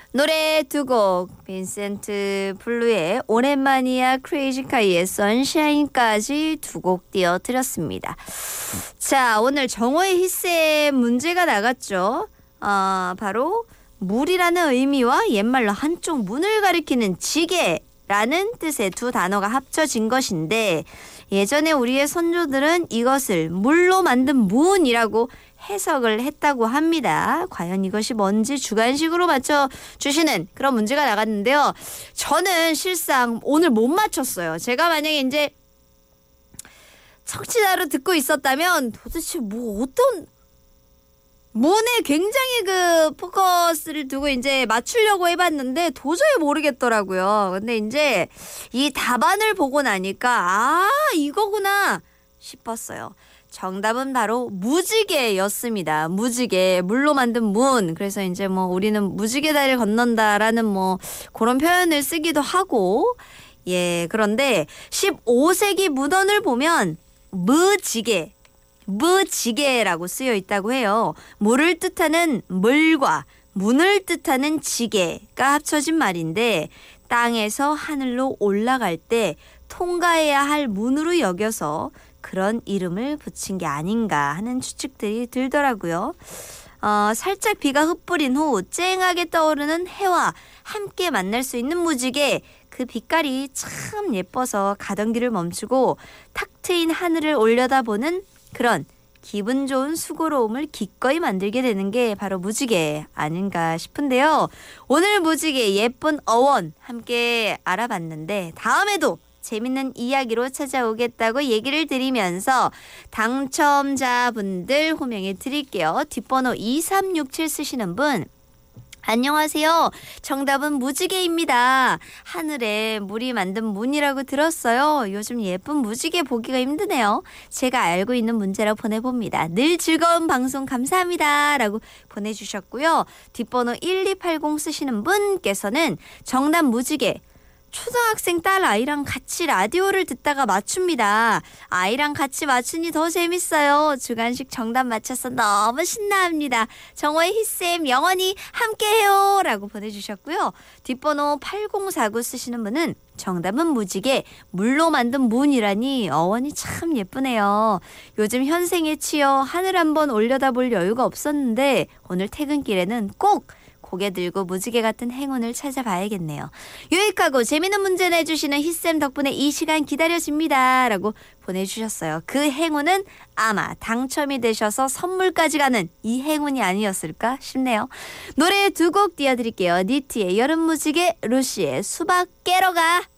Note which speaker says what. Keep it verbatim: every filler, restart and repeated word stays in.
Speaker 1: 노래 두 곡 빈센트 블루의 오랜만이야 크레이지카이의 선샤인까지 두 곡 띄워드렸습니다. 자, 오늘 정오의 히스에 문제가 나갔죠. 아, 바로 물이라는 의미와 옛말로 한쪽 문을 가리키는 지게라는 뜻의 두 단어가 합쳐진 것인데 예전에 우리의 선조들은 이것을 물로 만든 문이라고 해석을 했다고 합니다. 과연 이것이 뭔지 주관식으로 맞춰주시는 그런 문제가 나갔는데요. 저는 실상 오늘 못 맞췄어요. 제가 만약에 이제 청취자로 듣고 있었다면 도대체 뭐 어떤 문에 굉장히 그 포커스를 두고 이제 맞추려고 해봤는데 도저히 모르겠더라고요. 근데 이제 이 답안을 보고 나니까 아 이거구나 싶었어요. 정답은 바로 무지개였습니다. 무지개, 물로 만든 문. 그래서 이제 뭐 우리는 무지개 다리를 건넌다라는 뭐 그런 표현을 쓰기도 하고 예 그런데 십오 세기 문헌을 보면 무지개 무지개라고 쓰여 있다고 해요. 물을 뜻하는 물과 문을 뜻하는 지게가 합쳐진 말인데 땅에서 하늘로 올라갈 때 통과해야 할 문으로 여겨서 그런 이름을 붙인 게 아닌가 하는 추측들이 들더라고요. 어, 살짝 비가 흩뿌린 후 쨍하게 떠오르는 해와 함께 만날 수 있는 무지개. 그 빛깔이 참 예뻐서 가던 길을 멈추고 탁 트인 하늘을 올려다보는 그런 기분 좋은 수고로움을 기꺼이 만들게 되는 게 바로 무지개 아닌가 싶은데요. 오늘 무지개 예쁜 어원 함께 알아봤는데 다음에도 재밌는 이야기로 찾아오겠다고 얘기를 드리면서 당첨자분들 호명해 드릴게요. 뒷번호 이삼육칠 쓰시는 분 안녕하세요. 정답은 무지개입니다. 하늘에 물이 만든 문이라고 들었어요. 요즘 예쁜 무지개 보기가 힘드네요. 제가 알고 있는 문제라 보내봅니다. 늘 즐거운 방송 감사합니다. 라고 보내주셨고요. 뒷번호 일이팔공 쓰시는 분께서는 정답 무지개. 초등학생 딸 아이랑 같이 라디오를 듣다가 맞춥니다. 아이랑 같이 맞추니 더 재밌어요. 주간식 정답 맞춰서 너무 신나합니다. 정호의 히쌤 영원히 함께해요. 라고 보내주셨고요. 뒷번호 팔공사구 쓰시는 분은 정답은 무지개, 물로 만든 문이라니 어원이 참 예쁘네요. 요즘 현생에 치여 하늘 한번 올려다볼 여유가 없었는데 오늘 퇴근길에는 꼭 고개 들고 무지개 같은 행운을 찾아봐야겠네요. 유익하고 재미있는 문제 내주시는 히쌤 덕분에 이 시간 기다려집니다. 라고 보내주셨어요. 그 행운은 아마 당첨이 되셔서 선물까지 가는 이 행운이 아니었을까 싶네요. 노래 두 곡 띄워드릴게요. 니트의 여름 무지개, 루시의 수박 깨러 가.